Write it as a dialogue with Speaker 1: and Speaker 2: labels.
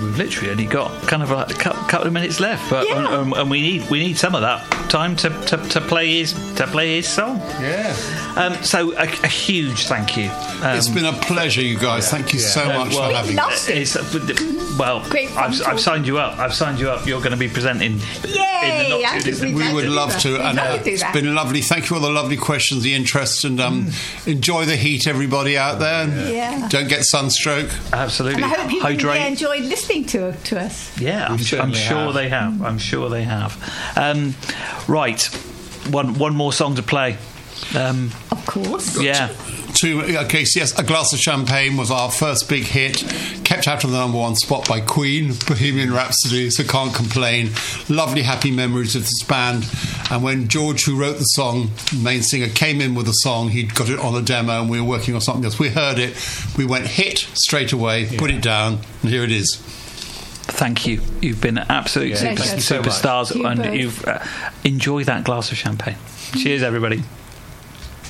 Speaker 1: and we've literally only got kind of a couple of minutes left, but and we need some of that time to play his song.
Speaker 2: Yeah.
Speaker 1: So a huge thank you.
Speaker 3: It's been a pleasure, you guys. Thank you so much for having us.
Speaker 1: I've signed you up. You're going to be presenting.
Speaker 4: Yay!
Speaker 3: We would love to, and it's been lovely. Thank you for all the lovely questions, the interest, and enjoy the heat, everybody out there.
Speaker 4: Yeah.
Speaker 3: Don't get sunstroke.
Speaker 1: Absolutely.
Speaker 4: And I hope people
Speaker 1: Hydrate.
Speaker 4: really enjoyed listening to us.
Speaker 1: Yeah, I'm sure they have. I'm sure they have. Right, one more song to play.
Speaker 4: Of course.
Speaker 1: Yeah.
Speaker 3: Okay, so yes, A Glass of Champagne was our first big hit, kept out of the number one spot by Queen, Bohemian Rhapsody, so can't complain. Lovely, happy memories of this band. And when George, who wrote the song, main singer, came in with the song, he'd got it on a demo and we were working on something else. We heard it, we went hit straight away, put it down, and here it is.
Speaker 1: Thank you. You've been absolute superstars, and you've enjoy that glass of champagne. Cheers, everybody.